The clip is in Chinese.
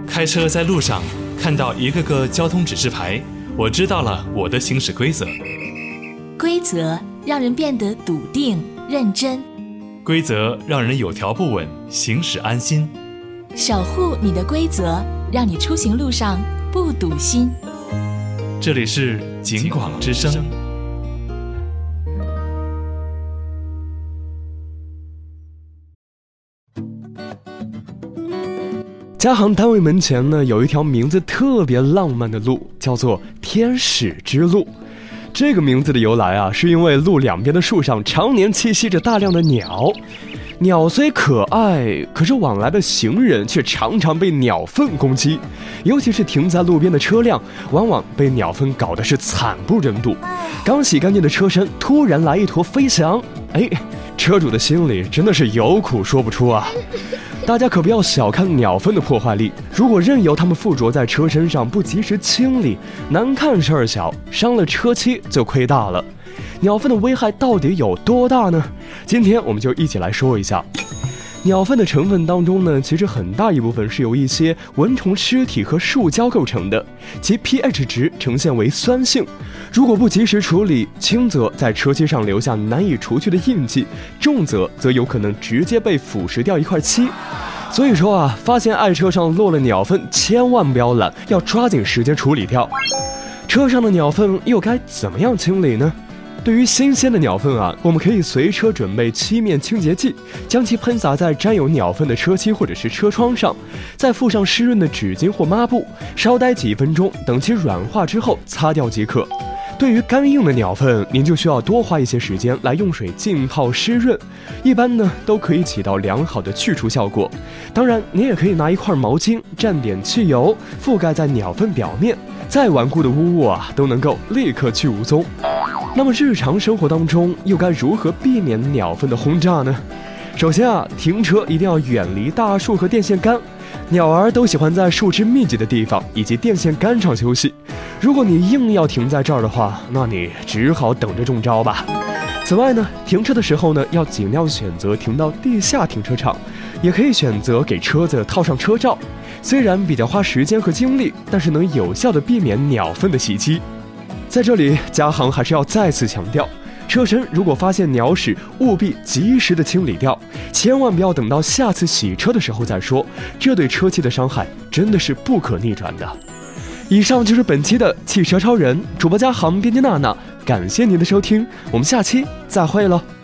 开车在路上看到一个个交通指示牌，我知道了我的行驶规则。 规则让人变得笃定认真， 规则让人有条不紊，行驶安心。 守护你的规则，让你出行路上不堵心。 这里是警广之声。 家行单位门前呢，有一条名字特别浪漫的路，叫做天使之路。这个名字的由来啊，是因为路两边的树上常年栖息着大量的鸟。鸟虽可爱，可是往来的行人却常常被鸟粪攻击，尤其是停在路边的车辆，往往被鸟粪搞得是惨不忍睹。刚洗干净的车身突然来一坨飞翔，车主的心里真的是有苦说不出啊。大家可不要小看鸟粪的破坏力，如果任由它们附着在车身上，不及时清理，难看事儿小，伤了车漆就亏大了。鸟粪的危害到底有多大呢？今天我们就一起来说一下。鸟粪的成分当中呢，其实很大一部分是由一些蚊虫尸体和树胶构成的，其 pH 值呈现为酸性。如果不及时处理，轻则在车漆上留下难以除去的印记，重则有可能直接被腐蚀掉一块漆。所以说啊，发现爱车上落了鸟粪，千万不要懒，要抓紧时间处理掉。车上的鸟粪又该怎么样清理呢？对于新鲜的鸟粪啊，我们可以随车准备漆面清洁剂，将其喷洒在沾有鸟粪的车漆或者是车窗上，再附上湿润的纸巾或抹布，稍待几分钟，等其软化之后擦掉即可。对于干硬的鸟粪，您就需要多花一些时间来用水浸泡湿润，一般呢都可以起到良好的去除效果。当然，您也可以拿一块毛巾蘸点汽油，覆盖在鸟粪表面，再顽固的污物啊都能够立刻去无踪。那么日常生活当中又该如何避免鸟粪的轰炸呢？首先啊，停车一定要远离大树和电线杆，鸟儿都喜欢在树枝密集的地方以及电线杆上休息。如果你硬要停在这儿的话，那你只好等着中招吧。此外呢，停车的时候呢，要尽量选择停到地下停车场，也可以选择给车子套上车罩。虽然比较花时间和精力，但是能有效的避免鸟粪的袭击。在这里，家行还是要再次强调，车身如果发现鸟屎，务必及时的清理掉，千万不要等到下次洗车的时候再说，这对车漆的伤害真的是不可逆转的。以上就是本期的汽车超人，主播家行，编辑娜娜，感谢您的收听，我们下期再会喽。